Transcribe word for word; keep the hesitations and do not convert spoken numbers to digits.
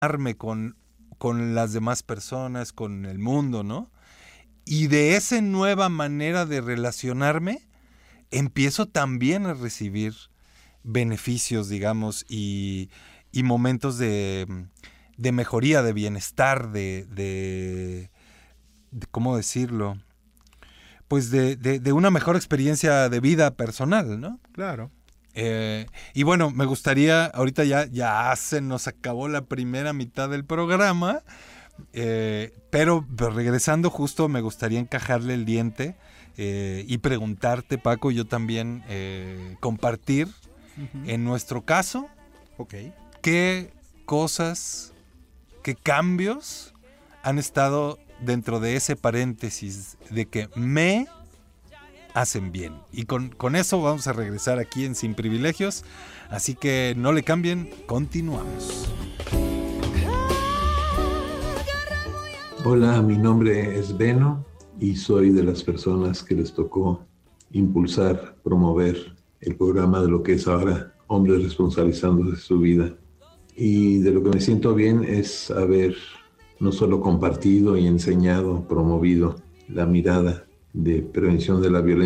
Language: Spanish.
con, con las demás personas, con el mundo, ¿no? Y de esa nueva manera de relacionarme, empiezo también a recibir beneficios, digamos, y, y momentos de, de mejoría, de bienestar, de, de, de ¿cómo decirlo? Pues de, de, de una mejor experiencia de vida personal, ¿no? Claro. Eh, y bueno, me gustaría, ahorita ya, ya se nos acabó la primera mitad del programa, eh, pero, pero regresando justo me gustaría encajarle el diente eh, y preguntarte, Paco, yo también eh, compartir Uh-huh. en nuestro caso, Ok. qué cosas, qué cambios han estado dentro de ese paréntesis de que me hacen bien. Y con, con eso vamos a regresar aquí en Sin Privilegios. Así que no le cambien, continuamos. Hola, mi nombre es Beno y soy de las personas que les tocó impulsar, promover el programa de lo que es ahora Hombres Responsabilizándose de su Vida. Y de lo que me siento bien es haber no solo compartido y enseñado, promovido la mirada de prevención de la violencia